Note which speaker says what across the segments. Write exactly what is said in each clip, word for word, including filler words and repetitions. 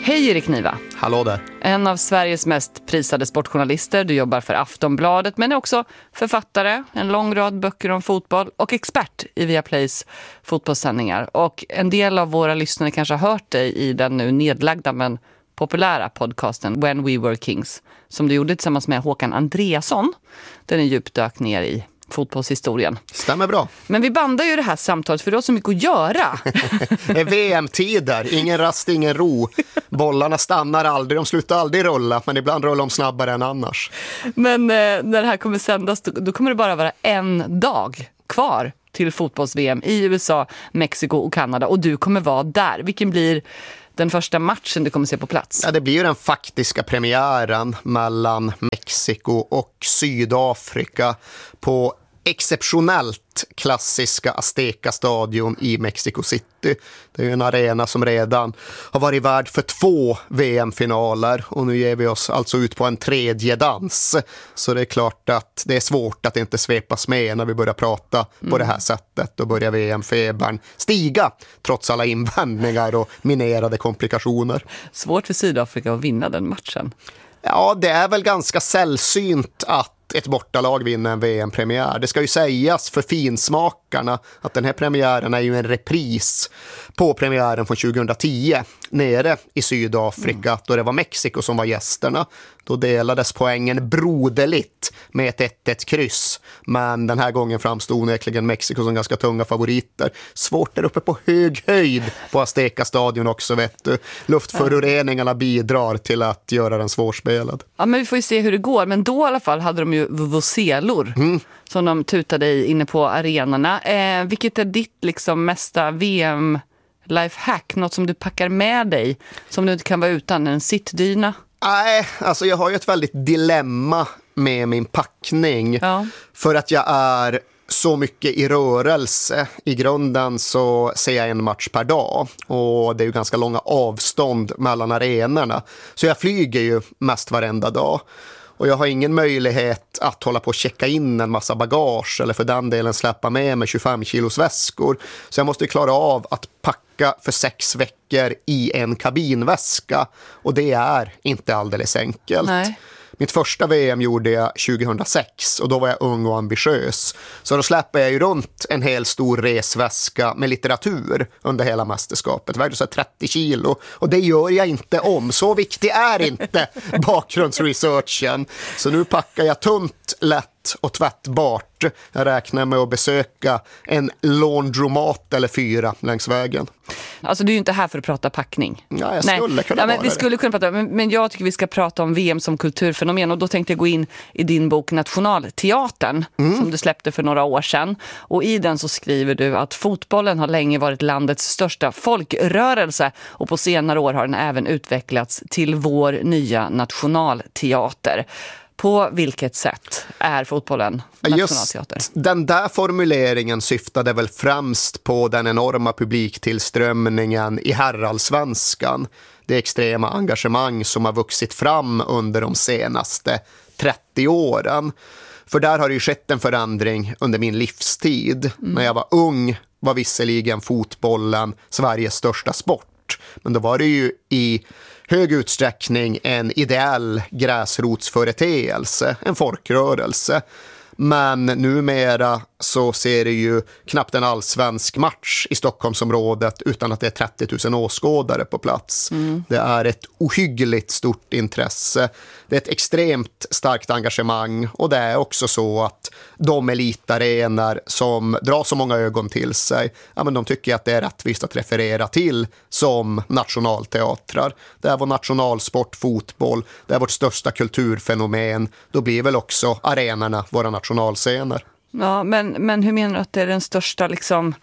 Speaker 1: Hej Erik Niva.
Speaker 2: Hallå där.
Speaker 1: En av Sveriges mest prisade sportjournalister. Du jobbar för Aftonbladet men är också författare, en lång rad böcker om fotboll och expert i Viaplays fotbollssändningar. Och en del av våra lyssnare kanske har hört dig i den nu nedlagda men populära podcasten When We Were Kings som du gjorde tillsammans med Håkan Andreasson. Den är djupt dök ner i fotbollshistorien.
Speaker 2: Stämmer bra.
Speaker 1: Men vi bandar ju det här samtalet för du har så mycket att göra.
Speaker 2: Det är V M-tider, ingen rast, ingen ro. Bollarna stannar aldrig, de slutar aldrig rulla, men ibland rullar de snabbare än annars.
Speaker 1: Men eh, när det här kommer sändas, då, då kommer det bara vara en dag kvar till fotbolls-V M i U S A, Mexiko och Kanada. Och du kommer vara där. Vilken blir den första matchen du kommer se på plats?
Speaker 2: Ja, det blir ju den faktiska premiären mellan Mexiko och Sydafrika på exceptionellt klassiska Azteca stadion i Mexico City. Det är ju en arena som redan har varit värd för två V M-finaler och nu ger vi oss alltså ut på en tredje dans. Så det är klart att det är svårt att inte svepas med när vi börjar prata mm. på det här sättet och börjar V M-febern stiga trots alla invändningar och minerade komplikationer.
Speaker 1: Svårt för Sydafrika att vinna den matchen.
Speaker 2: Ja, det är väl ganska sällsynt att ett bortalag vinner en V M-premiär. Det ska ju sägas för finsmakarna att den här premiären är ju en repris på premiären från tjugohundratio nere i Sydafrika mm. då det var Mexiko som var gästerna. Då delades poängen broderligt med ett ett ett kryss. Men den här gången framstod onekligen Mexiko som ganska tunga favoriter. Svårt där uppe på hög höjd på Azteca stadion också, vet du. Luftföroreningarna bidrar till att göra den svårspelad.
Speaker 1: Ja, men vi får ju se hur det går. Men då i alla fall hade de ju vuvuzelor mm. som de tutade i inne på arenorna. Eh, vilket är ditt liksom mesta V M lifehack? Något som du packar med dig som du inte kan vara utan? En sittdyna?
Speaker 2: Nej, alltså jag har ju ett väldigt dilemma med min packning. Ja. För att jag är så mycket i rörelse. I grunden så ser jag en match per dag. Och det är ju ganska långa avstånd mellan arenorna. Så jag flyger ju mest varenda dag. Och jag har ingen möjlighet att hålla på och checka in en massa bagage eller för den delen släppa med mig tjugofem kilos väskor. Så jag måste klara av att packa för sex veckor i en kabinväska. Och det är inte alldeles enkelt.
Speaker 1: Nej.
Speaker 2: Mitt första V M gjorde jag tjugohundrasex och då var jag ung och ambitiös. Så då släppte jag ju runt en hel stor resväska med litteratur under hela mästerskapet. Det vägde så trettio kilo och det gör jag inte om. Så viktig är inte bakgrundsresearchen. Så nu packar jag tunt, lätt och tvättbart. Jag räknar med att besöka en laundromat eller fyra längs vägen.
Speaker 1: Alltså du är ju inte här för att prata packning.
Speaker 2: Ja, jag skulle
Speaker 1: Nej.
Speaker 2: kunna
Speaker 1: ja, men
Speaker 2: vara
Speaker 1: vi
Speaker 2: det.
Speaker 1: skulle kunna prata, men, men jag tycker vi ska prata om V M som kulturfenomen och då tänkte jag gå in i din bok Nationalteatern mm. som du släppte för några år sedan. Och i den så skriver du att fotbollen har länge varit landets största folkrörelse och på senare år har den även utvecklats till vår nya nationalteater. På vilket sätt är fotbollen nationalteater?
Speaker 2: Just den där formuleringen syftade väl främst på den enorma publiktillströmningen i herrallsvenskan. Det extrema engagemang som har vuxit fram under de senaste trettio åren. För där har det ju skett en förändring under min livstid. Mm. När jag var ung var visserligen fotbollen Sveriges största sport. Men då var det ju i hög utsträckning en ideell gräsrotsföreteelse, en folkrörelse. Men numera så ser det ju knappt en allsvensk match i Stockholmsområdet utan att det är trettio tusen åskådare på plats. Mm. Det är ett ohyggligt stort intresse. Det är ett extremt starkt engagemang och det är också så att de elitarenor som drar så många ögon till sig, ja, men de tycker att det är rättvist att referera till som nationalteatrar. Det är vår nationalsport, fotboll, det är vårt största kulturfenomen. Då blir väl också arenorna våra nationalscener.
Speaker 1: Ja, men, men hur menar du att det är den största liksom,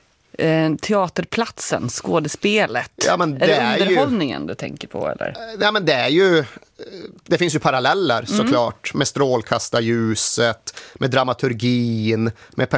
Speaker 1: eh, teaterplatsen, skådespelet?
Speaker 2: Ja, men det
Speaker 1: är det
Speaker 2: är
Speaker 1: underhållningen
Speaker 2: ju,
Speaker 1: du tänker på? Eller?
Speaker 2: Ja, men det är ju, det finns ju paralleller såklart mm. med strålkastarljuset, med dramaturgin, med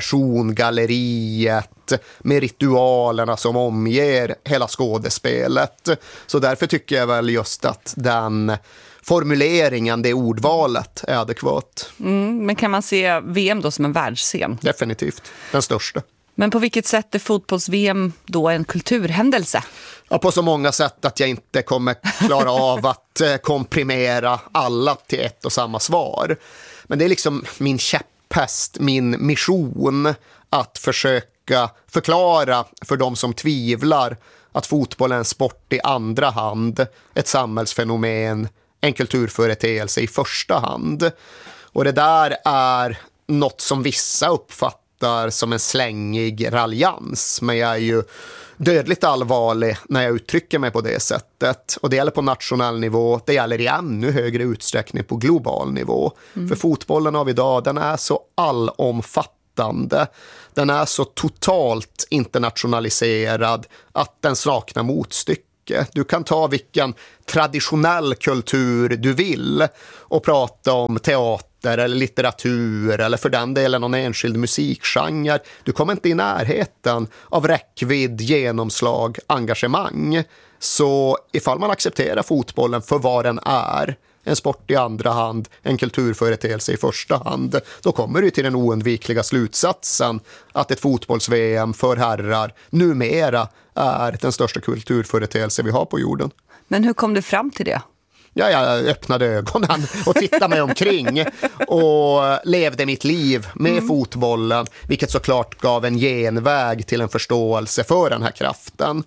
Speaker 2: persongalleriet, med ritualerna som omger hela skådespelet. Så därför tycker jag väl just att den formuleringen, det ordvalet är adekvat.
Speaker 1: Mm, men kan man se V M då som en världsscen?
Speaker 2: Definitivt, den största.
Speaker 1: Men på vilket sätt är fotbolls-V M då en kulturhändelse?
Speaker 2: Ja, på så många sätt att jag inte kommer klara av att komprimera alla till ett och samma svar. Men det är liksom min käpphäst, min mission att försöka förklara för de som tvivlar att fotboll är en sport i andra hand, ett samhällsfenomen, en kulturföreteelse i första hand. Och det där är något som vissa uppfattar som en slängig raljans, men jag är ju dödligt allvarlig när jag uttrycker mig på det sättet. Och det gäller på nationell nivå, det gäller i ännu högre utsträckning på global nivå. Mm. För fotbollen av idag, den är så allomfattande. Den är så totalt internationaliserad att den saknar motstycke. Du kan ta vilken traditionell kultur du vill och prata om teater eller litteratur eller för den delen någon enskild musikgenre. Du kommer inte i närheten av räckvidd, genomslag, engagemang. Så ifall man accepterar fotbollen för vad den är, en sport i andra hand, en kulturföreteelse i första hand, då kommer du till den oundvikliga slutsatsen att ett fotbolls-V M för herrar numera är den största kulturföreteelse vi har på jorden.
Speaker 1: Men hur kom du fram till det?
Speaker 2: Ja, jag öppnade ögonen och tittade mig omkring och levde mitt liv med mm. fotbollen, vilket såklart gav en genväg till en förståelse för den här kraften.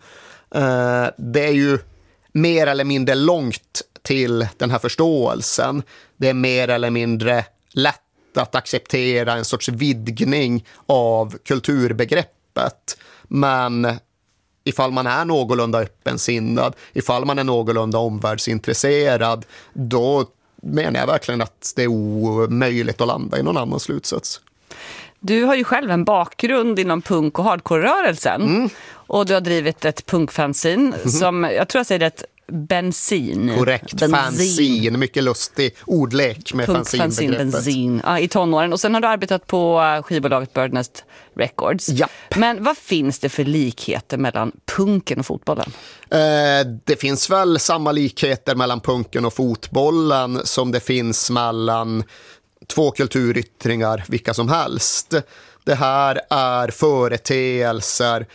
Speaker 2: Det är ju mer eller mindre långt till den här förståelsen. Det är mer eller mindre lätt att acceptera en sorts vidgning av kulturbegreppet. Men ifall man är någorlunda öppensinnad, ifall man är någorlunda omvärldsintresserad, då menar jag verkligen att det är omöjligt att landa i någon annan slutsats.
Speaker 1: Du har ju själv en bakgrund inom punk- och hardcore-rörelsen. Mm. Och du har drivit ett punkfanzine mm. som, jag tror jag säger det, bensin.
Speaker 2: Korrekt, bensin. Fanzine. Mycket lustig ordlek med fanzine-begreppet.
Speaker 1: Bensin, ja, i tonåren. Och sen har du arbetat på skivbolaget Birdnest Records.
Speaker 2: Ja.
Speaker 1: Men vad finns det för likheter mellan punken och fotbollen?
Speaker 2: Eh, det finns väl samma likheter mellan punken och fotbollen som det finns mellan två kulturyttringar, vilka som helst. Det här är företeelser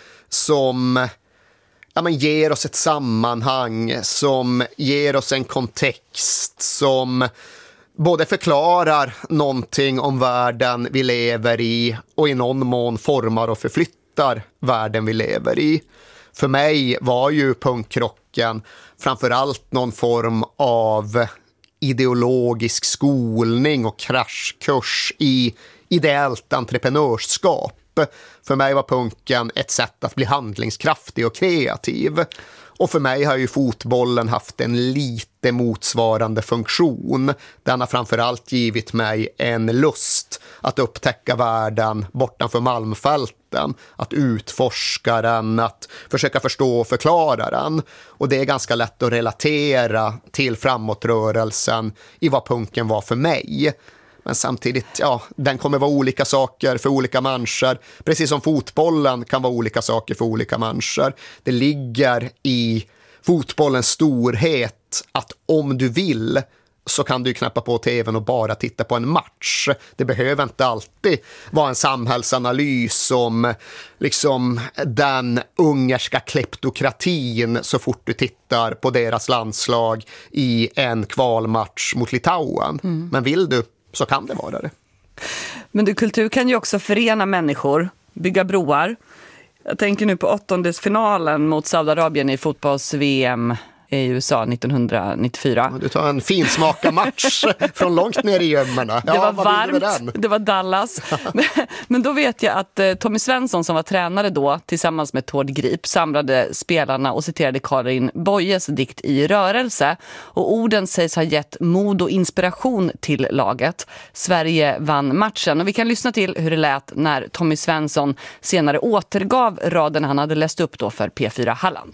Speaker 2: som ja, men ger oss ett sammanhang, som ger oss en kontext, som både förklarar någonting om världen vi lever i och i någon mån formar och förflyttar världen vi lever i. För mig var ju punkrocken framförallt någon form av ideologisk skolning och kraschkurs i ideellt entreprenörskap. För mig var punken ett sätt att bli handlingskraftig och kreativ. Och för mig har ju fotbollen haft en lite motsvarande funktion. Den har framförallt givit mig en lust att upptäcka världen bortanför Malmfälten. Att utforska den, att försöka förstå och förklara den. Och det är ganska lätt att relatera till framåtrörelsen i vad punken var för mig. Men samtidigt, ja, den kommer vara olika saker för olika människor. Precis som fotbollen kan vara olika saker för olika människor. Det ligger i fotbollens storhet att om du vill så kan du knappa på tvn och bara titta på en match. Det behöver inte alltid vara en samhällsanalys om liksom den ungerska kleptokratin så fort du tittar på deras landslag i en kvalmatch mot Litauen. Mm. Men vill du så kan det vara det.
Speaker 1: Men du, kultur kan ju också förena människor, bygga broar. Jag tänker nu på åttondelsfinalen mot Saudiarabien i fotbolls-V M i U S A nittonhundranittiofyra.
Speaker 2: Du tar en finsmaka match från långt ner i gömmorna.
Speaker 1: Ja, det var varmt, det var Dallas. Men då vet jag att eh, Tommy Svensson som var tränare då tillsammans med Tord Grip samlade spelarna och citerade Karin Boyes dikt I rörelse. Och orden sägs ha gett mod och inspiration till laget. Sverige vann matchen. Och vi kan lyssna till hur det lät när Tommy Svensson senare återgav raden han hade läst upp då för P fyra Halland.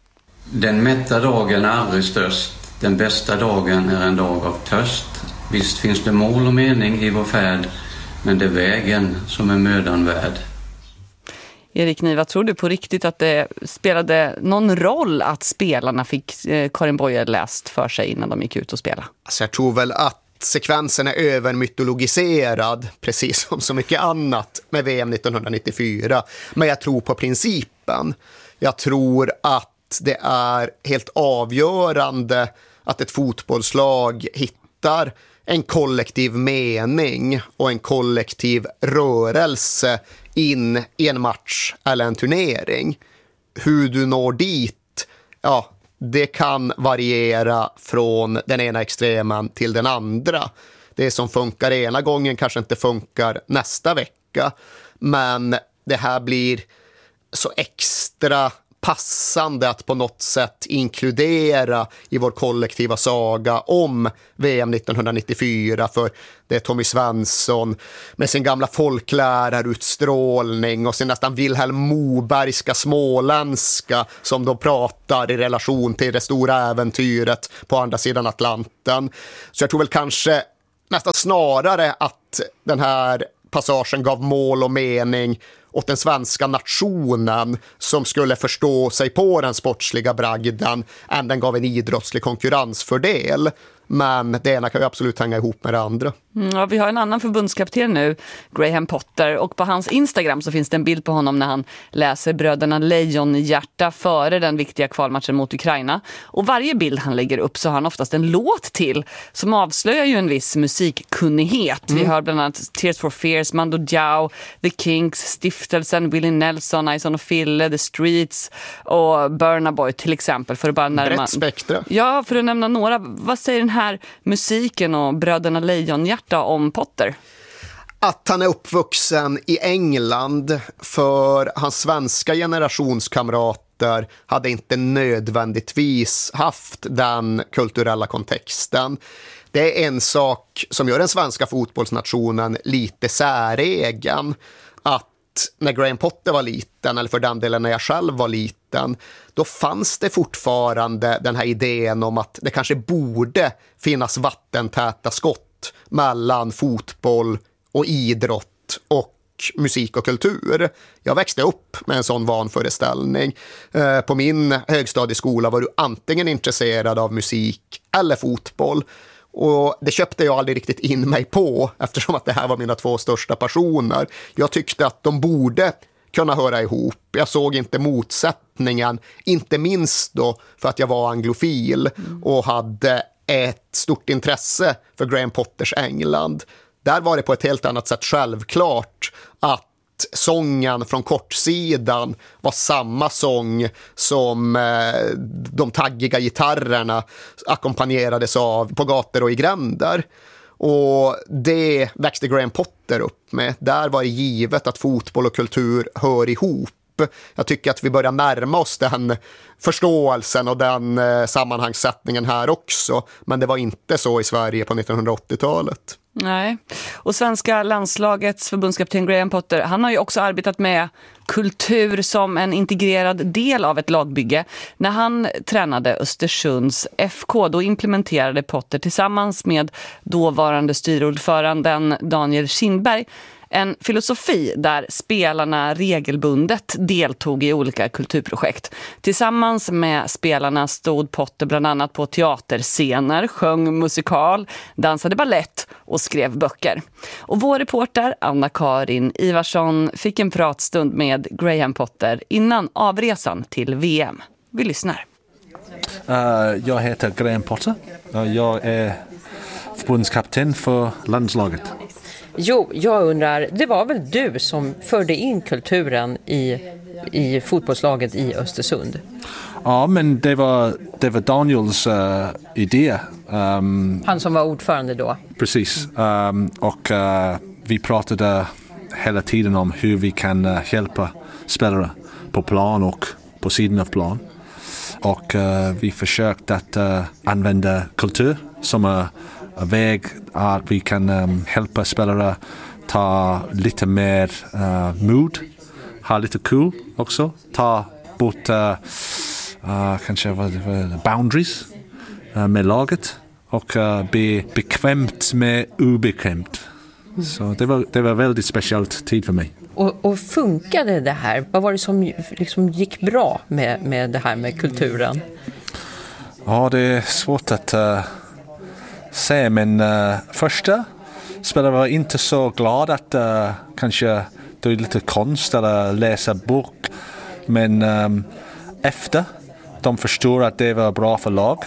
Speaker 3: Den mätta dagen är aldrig störst, den bästa dagen är en dag av törst. Visst finns det mål och mening i vår färd, men det är vägen som är mödan värd.
Speaker 1: Erik Niva, tror du på riktigt att det spelade någon roll att spelarna fick eh, Karin Boye läst för sig innan de gick ut och spela?
Speaker 2: Alltså jag tror väl att sekvensen är övermytologiserad, precis som så mycket annat med V M nittonhundranittiofyra. Men jag tror på principen. Jag tror att det är helt avgörande att ett fotbollslag hittar en kollektiv mening och en kollektiv rörelse in i en match eller en turnering. Hur du når dit, ja, det kan variera från den ena extremen till den andra. Det som funkar ena gången kanske inte funkar nästa vecka. Men det här blir så extra passande att på något sätt inkludera i vår kollektiva saga om V M nittonhundranittiofyra, för det är Tommy Svensson med sin gamla folklärarutstrålning och sin nästan Vilhelm Mobergska småländska som då pratar i relation till det stora äventyret på andra sidan Atlanten. Så jag tror väl kanske nästan snarare att den här passagen gav mål och mening åt den svenska nationen som skulle förstå sig på den sportsliga bragden än den gav en idrottslig konkurrensfördel. Men det ena kan ju absolut hänga ihop med det andra.
Speaker 1: Mm, ja, vi har en annan förbundskapten nu, Graham Potter, och på hans Instagram så finns det en bild på honom när han läser Bröderna Lejonhjärta före den viktiga kvalmatchen mot Ukraina. Och varje bild han lägger upp så har han oftast en låt till som avslöjar ju en viss musikkunnighet. Mm. Vi har bland annat Tears for Fears, Mando Diao, The Kinks, Stiftelsen, Willie Nelson, Ison och Fille, The Streets och Burna Boy till exempel. För att bara närma...
Speaker 2: Brett spektra.
Speaker 1: Ja, för att nämna några. Vad säger den här musiken och Bröderna Lejonhjärta om Potter?
Speaker 2: Att han är uppvuxen i England, för hans svenska generationskamrater hade inte nödvändigtvis haft den kulturella kontexten. Det är en sak som gör den svenska fotbollsnationen lite säregen. Att när Graham Potter var liten, eller för den delen när jag själv var liten, då fanns det fortfarande den här idén om att det kanske borde finnas vattentäta skott mellan fotboll och idrott och musik och kultur. Jag växte upp med en sån vanföreställning. På min högstadieskola var du antingen intresserad av musik eller fotboll. Och det köpte jag aldrig riktigt in mig på, eftersom att det här var mina två största passioner. Jag tyckte att de borde kunna höra ihop. Jag såg inte motsättningen, inte minst då för att jag var anglofil och hade ett stort intresse för Graham Potters England. Där var det på ett helt annat sätt självklart att sången från kortsidan var samma sång som eh, de taggiga gitarrerna ackompanjerades av på gator och i gränder. Och det växte Graham Potter upp med. Där var det givet att fotboll och kultur hör ihop. Jag tycker att vi börjar närma oss den förståelsen och den eh, sammanhangssättningen här också. Men det var inte så i Sverige på nittonhundraåttiotalet.
Speaker 1: Nej, och svenska landslagets förbundskapten Graham Potter, han har ju också arbetat med kultur som en integrerad del av ett lagbygge. När han tränade Östersunds F K, då implementerade Potter tillsammans med dåvarande styrordföranden Daniel Kindberg en filosofi där spelarna regelbundet deltog i olika kulturprojekt. Tillsammans med spelarna stod Potter bland annat på teaterscener, sjöng musikal, dansade ballett och skrev böcker. Och vår reporter Anna-Karin Ivarsson fick en pratstund med Graham Potter innan avresan till V M. Vi lyssnar.
Speaker 4: Uh, jag heter Graham Potter. Uh, jag är förbundskapten för landslaget.
Speaker 5: Jo, jag undrar, det var väl du som förde in kulturen i, i fotbollslaget i Östersund?
Speaker 4: Ja, men det var, det var Daniels uh, idé. Um,
Speaker 5: Han som var ordförande då?
Speaker 4: Precis, um, och uh, vi pratade hela tiden om hur vi kan uh, hjälpa spelare på plan och på sidan av plan. Och uh, vi försökte att uh, använda kultur som en väg att vi kan um, hjälpa spelare ta lite mer uh, mod, ha lite kul också, ta bort uh, uh, kanske vad det var, boundaries uh, med laget och uh, bli bekvämt med obekvämt. Så det var, det var väldigt speciellt tid för mig.
Speaker 5: Och, och funkade det här? Vad var det som liksom gick bra med, med det här med kulturen?
Speaker 4: Ja, det är svårt att uh, säga, men uh, första spelare var inte så glad att uh, kanske det är lite konst att läsa bok. Men um, efter de förstår att det var bra för lag.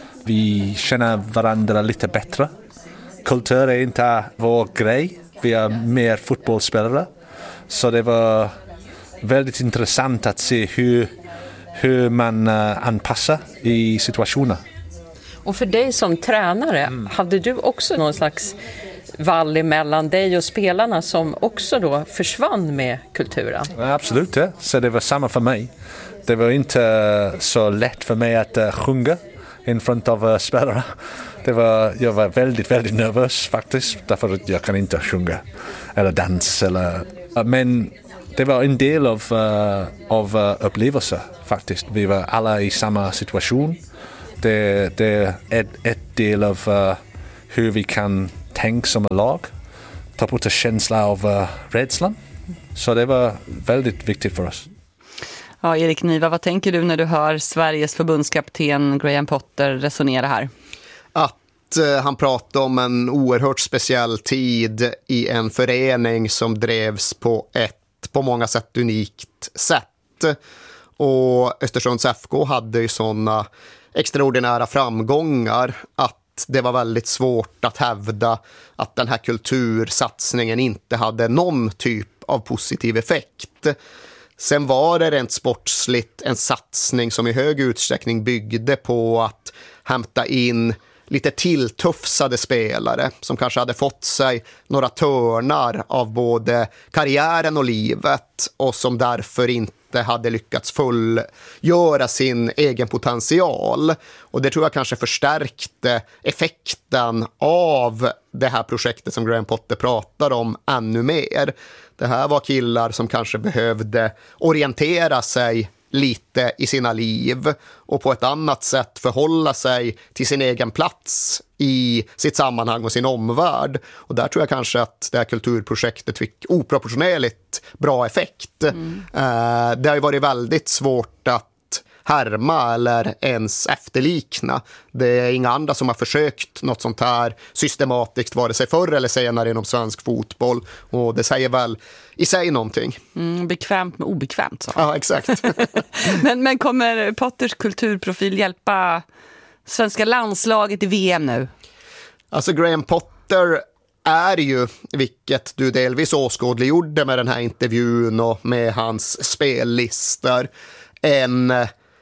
Speaker 4: Vi känner varandra lite bättre. Kultur är inte vår grej. Vi är mer fotbollsspelare. Så det var väldigt intressant att se hur, hur man uh, anpassar i situationer.
Speaker 5: Och för dig som tränare, mm. hade du också någon slags vall mellan dig och spelarna som också då försvann med kulturen?
Speaker 4: Ja, absolut, ja. Så det var samma för mig. Det var inte så lätt för mig att uh, sjunga in front av uh, spelare. Det var, jag var väldigt, väldigt nervös faktiskt, därför att jag kan inte sjunga eller dansa. Eller, uh, men det var en del av, uh, av uh, upplevelsen faktiskt. Vi var alla i samma situation. Det, det är ett, ett del av uh, hur vi kan tänka som ett lag. Ta bort en känsla av uh, rädslan. Så det var väldigt viktigt för oss.
Speaker 1: Ja, Erik Niva, vad tänker du när du hör Sveriges förbundskapten Graham Potter resonera här?
Speaker 2: Att eh, han pratar om en oerhört speciell tid i en förening som drevs på ett på många sätt unikt sätt. Och Östersunds F K hade ju sådana extraordinära framgångar att det var väldigt svårt att hävda att den här kultursatsningen inte hade någon typ av positiv effekt. Sen var det rent sportsligt en satsning som i hög utsträckning byggde på att hämta in lite tilltufsade spelare som kanske hade fått sig några törnar av både karriären och livet och som därför inte hade lyckats fullgöra sin egen potential. Och det tror jag kanske förstärkte effekten av det här projektet som Graham Potter pratar om ännu mer. Det här var killar som kanske behövde orientera sig lite i sina liv och på ett annat sätt förhålla sig till sin egen plats i sitt sammanhang och sin omvärld. Och där tror jag kanske att det här kulturprojektet fick oproportionerligt bra effekt. Mm. Det har ju varit väldigt svårt att härma eller ens efterlikna. Det är inga andra som har försökt något sånt här systematiskt vare sig förr eller senare inom svensk fotboll, och det säger väl i sig någonting.
Speaker 1: Mm, bekvämt med obekvämt. Så.
Speaker 2: Ja, exakt.
Speaker 1: men, men kommer Potters kulturprofil hjälpa svenska landslaget i V M nu?
Speaker 2: Alltså Graham Potter är ju, vilket du delvis åskådliggjorde med den här intervjun och med hans spellistor, en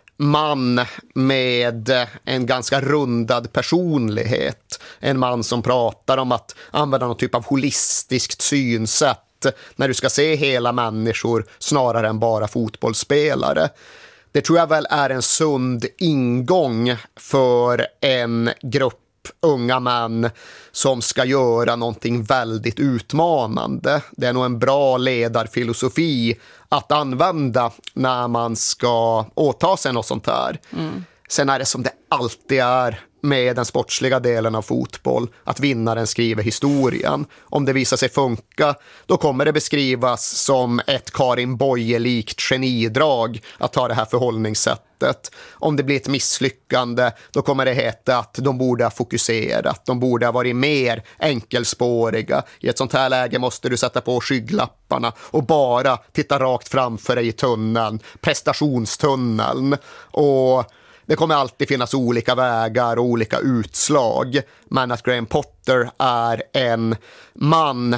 Speaker 2: man med en ganska rundad personlighet. En man som pratar om att använda någon typ av holistiskt synsätt när du ska se hela människor snarare än bara fotbollsspelare. Det tror jag väl är en sund ingång för en grupp unga män som ska göra någonting väldigt utmanande. Det är nog en bra ledarfilosofi att använda när man ska åta sig något sånt här. Mm. Sen är det som det alltid är med den sportsliga delen av fotboll, att vinnaren skriver historien. Om det visar sig funka, då kommer det beskrivas som ett Karin Boye-likt genidrag att ta det här förhållningssättet. Om det blir ett misslyckande, då kommer det heta att de borde ha fokuserat, de borde ha varit mer enkelspåriga. I ett sånt här läge måste du sätta på skygglapparna och bara titta rakt framför dig i tunneln, prestationstunneln. Och det kommer alltid finnas olika vägar och olika utslag, men att Graham Potter är en man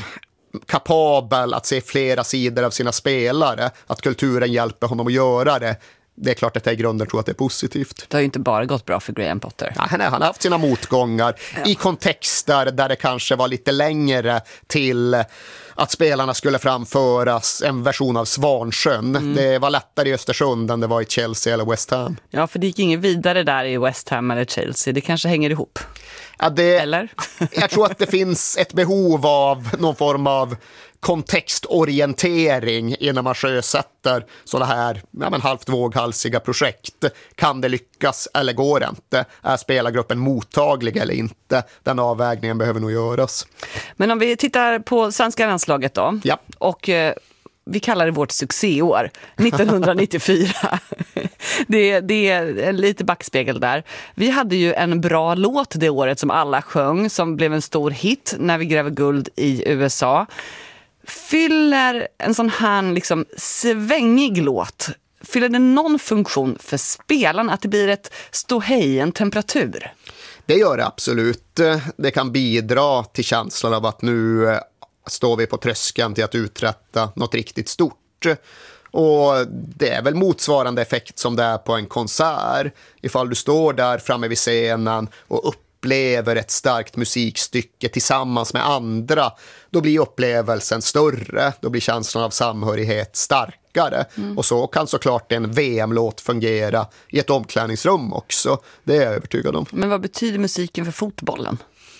Speaker 2: kapabel att se flera sidor av sina spelare, att kulturen hjälper honom att göra det, det är klart att jag i grunden tror att det är positivt.
Speaker 1: Det har ju inte bara gått bra för Graham Potter.
Speaker 2: Ja, han har haft sina motgångar ja. i kontexter där det kanske var lite längre till att spelarna skulle framföras en version av Svansjön. Mm. Det var lättare i Östersund än det var i Chelsea eller West Ham.
Speaker 1: Ja, för det gick ingen vidare där i West Ham eller Chelsea. Det kanske hänger ihop.
Speaker 2: Ja, det,
Speaker 1: eller?
Speaker 2: Jag tror att det finns ett behov av någon form av kontextorientering innan man sjösätter sådana här ja, men halvt våghalsiga projekt. Kan det lyckas eller går det inte? Är spelargruppen mottaglig eller inte? Den avvägningen behöver nog göras.
Speaker 1: Men om vi tittar på svenska landslaget då.
Speaker 2: Ja.
Speaker 1: Och eh, vi kallar det vårt succéår, nittonhundranittiofyra. det, det är en lite backspegel där. Vi hade ju en bra låt det året som alla sjöng, som blev en stor hit, När vi gräver guld i U S A. Fyller en sån här liksom svängig låt, fyller det någon funktion för spelarna, att det blir ett ståhej, en temperatur?
Speaker 2: Det gör det absolut. Det kan bidra till känslan av att nu står vi på tröskeln till att uträtta något riktigt stort. Och det är väl motsvarande effekt som det är på en konsert. Ifall du står där framme vid scenen och upplever ett starkt musikstycke tillsammans med andra, då blir upplevelsen större, då blir känslan av samhörighet starkare. Mm. Och så kan såklart en V M-låt fungera i ett omklädningsrum också, det är jag övertygad om.
Speaker 1: Men vad betyder musiken för fotbollen?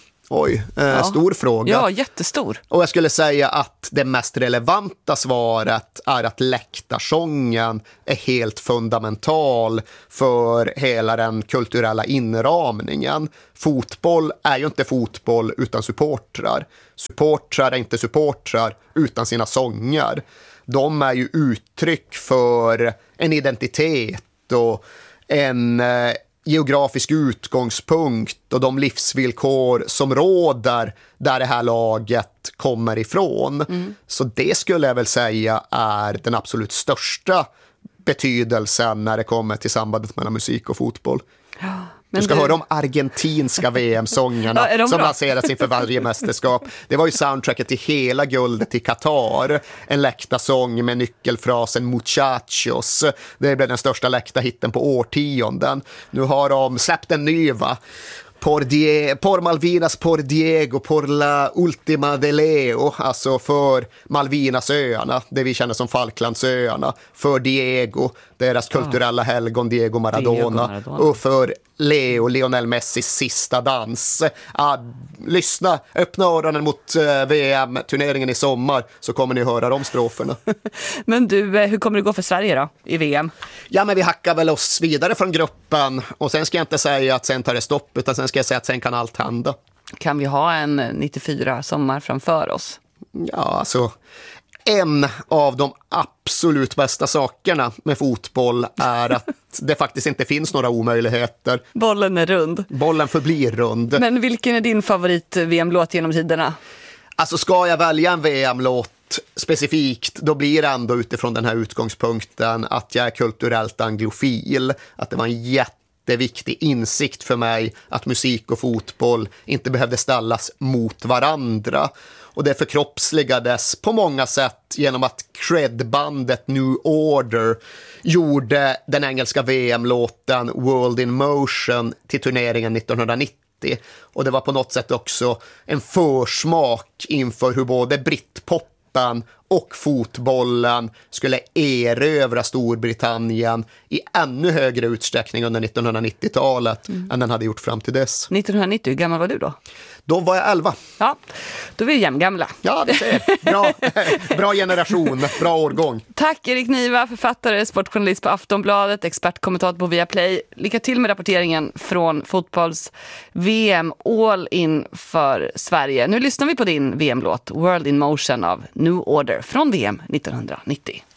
Speaker 2: Oj, eh,
Speaker 1: ja.
Speaker 2: stor fråga.
Speaker 1: Ja, jättestor.
Speaker 2: Och jag skulle säga att det mest relevanta svaret är att läktarsången är helt fundamental för hela den kulturella inramningen. Fotboll är ju inte fotboll utan supportrar. Supportrar är inte supportrar utan sina sånger. De är ju uttryck för en identitet och en eh, geografisk utgångspunkt och de livsvillkor som råder där det här laget kommer ifrån. Mm. Så det skulle jag väl säga är den absolut största betydelsen när det kommer till sambandet mellan musik och fotboll. Ja. Men du ska du... höra om argentinska V M-sångerna ja, som lanseras inför varje mästerskap. Det var ju soundtracket till hela guldet i Qatar. En läktarsång med nyckelfrasen Muchachos. Det blev den största läktarhitten på årtionden. Nu har de släppt en ny, va? Por, Die- por Malvinas, por Diego, por la Ultima de Leo, alltså för Malvinasöarna, det vi känner som Falklandsöarna, för Diego, deras kulturella helgon Diego Maradona, Diego Maradona. Och för Leo, Lionel Messis sista dans. Ah, lyssna, öppna öronen mot uh, V M-turneringen i sommar så kommer ni höra de stroferna.
Speaker 1: Men du, hur kommer det gå för Sverige då i V M?
Speaker 2: Ja, men vi hackar väl oss vidare från gruppen och sen ska jag inte säga att sen tar det stopp, utan sen ska jag säga att sen kan allt hända.
Speaker 1: Kan vi ha en nittiofyra sommar framför oss?
Speaker 2: Ja, alltså en av de absolut bästa sakerna med fotboll är att det faktiskt inte finns några omöjligheter.
Speaker 1: Bollen är rund.
Speaker 2: Bollen förblir rund.
Speaker 1: Men vilken är din favorit-V M-låt genom tiderna?
Speaker 2: Alltså ska jag välja en V M-låt specifikt, då blir det ändå utifrån den här utgångspunkten att jag är kulturellt anglofil. Att det var en jätteviktig insikt för mig att musik och fotboll inte behövde ställas mot varandra. Och det förkroppsligades på många sätt genom att credbandet New Order gjorde den engelska V M-låten World in Motion till turneringen nittonhundranittio. Och det var på något sätt också en försmak inför hur både britpoppen och fotbollen skulle erövra Storbritannien i ännu högre utsträckning under nittonhundranittiotalet mm. än den hade gjort fram till dess.
Speaker 1: nittonhundranittio, hur gammal var du då?
Speaker 2: Då var jag elva.
Speaker 1: Ja, då är vi jämngamla.
Speaker 2: Ja, det ser. Bra, bra generation, bra årgång.
Speaker 1: Tack Erik Niva, författare, sportjournalist på Aftonbladet, expertkommentator på Viaplay. Lycka till med rapporteringen från fotbolls-V M All In för Sverige. Nu lyssnar vi på din V M-låt World in Motion av New Order från V M nittonhundranittio.